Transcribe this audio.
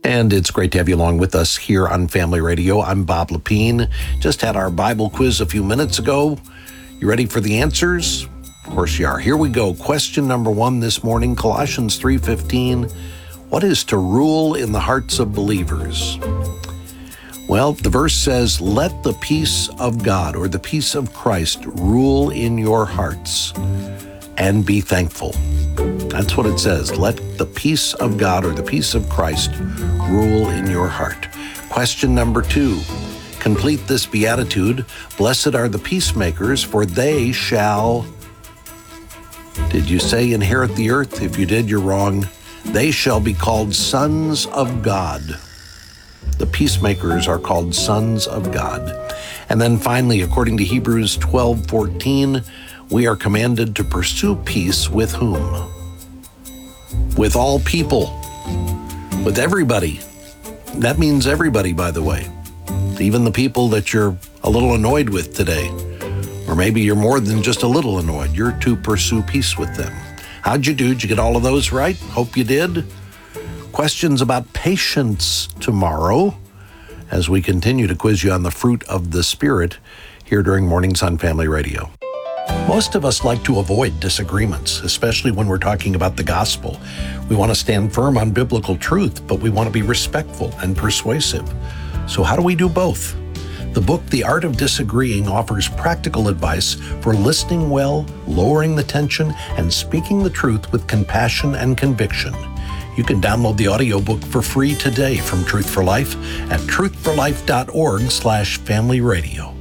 And it's great to have you along with us here on Family Radio. I'm Bob Lepine. Just had our Bible quiz a few minutes ago. You ready for the answers? Of course you are. Here we go. Question number 1 this morning, Colossians 3:15. What is to rule in the hearts of believers? Well, the verse says, let the peace of God or the peace of Christ rule in your hearts and be thankful. That's what it says. Let the peace of God or the peace of Christ rule in your heart. Question number 2. Complete this beatitude. Blessed are the peacemakers, for they shall... Did you say inherit the earth? If you did, you're wrong. They shall be called sons of God. The peacemakers are called sons of God. And then finally, according to Hebrews 12:14, we are commanded to pursue peace with whom? With all people. With everybody. That means everybody, by the way. Even the people that you're a little annoyed with today. Or maybe you're more than just a little annoyed. You're to pursue peace with them. How'd you do? Did you get all of those right? Hope you did. Questions about patience tomorrow as we continue to quiz you on the fruit of the Spirit here during Mornings on Family Radio. Most of us like to avoid disagreements, especially when we're talking about the gospel. We want to stand firm on biblical truth, but we want to be respectful and persuasive. So how do we do both? The book, The Art of Disagreeing, offers practical advice for listening well, lowering the tension, and speaking the truth with compassion and conviction. You can download the audiobook for free today from Truth for Life at truthforlife.org/familyradio.